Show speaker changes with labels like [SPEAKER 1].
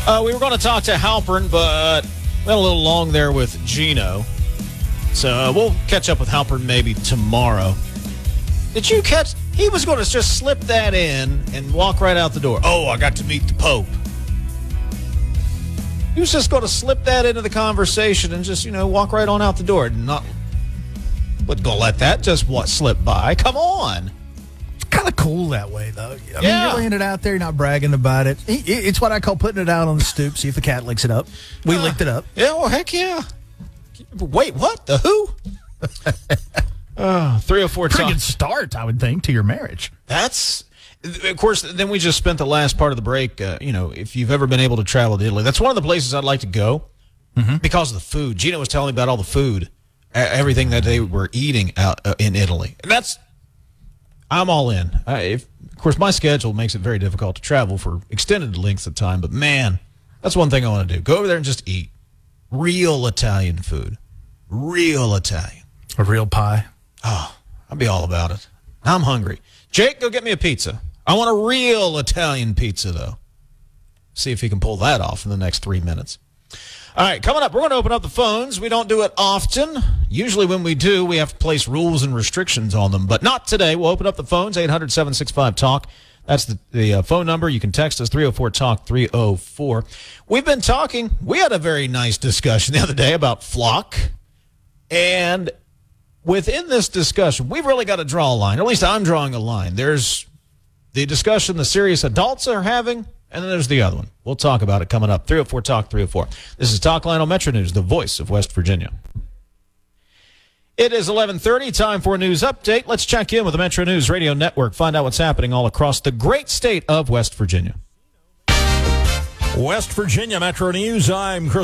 [SPEAKER 1] We were going to talk to Halpern, but went a little long there with Gino. So we'll catch up with Halpern maybe tomorrow. Did you catch? He was going to just slip that in and walk right out the door. Oh, I got to meet the Pope. He was just going to slip that into the conversation and just, walk right on out the door. Not, wasn't going to let that just slip by. Come on.
[SPEAKER 2] It's kind of cool that way, though. I mean,
[SPEAKER 1] Yeah.
[SPEAKER 2] you're laying it out there, you're not bragging about it. It's what I call putting it out on the stoop, see if the cat licks it up. We licked it up.
[SPEAKER 1] Yeah, well, heck yeah. Wait, what? The who? 304
[SPEAKER 2] Pretty
[SPEAKER 1] talk.
[SPEAKER 2] good start, I would think, to your marriage.
[SPEAKER 1] That's, of course, then we just spent the last part of the break, if you've ever been able to travel to Italy, that's one of the places I'd like to go because of the food. Gino was telling me about all the food, everything that they were eating out in Italy. And I'm all in. Of course, my schedule makes it very difficult to travel for extended lengths of time, but man, that's one thing I want to do. Go over there and just eat real Italian food. Real Italian.
[SPEAKER 2] A real pie.
[SPEAKER 1] Oh, I'd be all about it. I'm hungry. Jake, go get me a pizza. I want a real Italian pizza, though. See if he can pull that off in the next 3 minutes. All right, coming up, we're going to open up the phones. We don't do it often. Usually when we do, we have to place rules and restrictions on them, but not today. We'll open up the phones, 800-765-TALK. That's the phone number. You can text us, 304-TALK-304. We've been talking. We had a very nice discussion the other day about Flock, and within this discussion, we've really got to draw a line. Or at least I'm drawing a line. There's the discussion the serious adults are having, and then there's the other one. We'll talk about it coming up. 304-TALK-304. This is Talk Line on Metro News, the voice of West Virginia. It is 11:30, time for a news update. Let's check in with the Metro News Radio Network, find out what's happening all across the great state of West Virginia.
[SPEAKER 3] West Virginia Metro News, I'm Chris